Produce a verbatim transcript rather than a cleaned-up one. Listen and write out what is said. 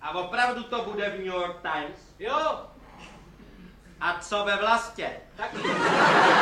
A opravdu to bude v New York Times? Jo. A co ve Vlastě? Taky.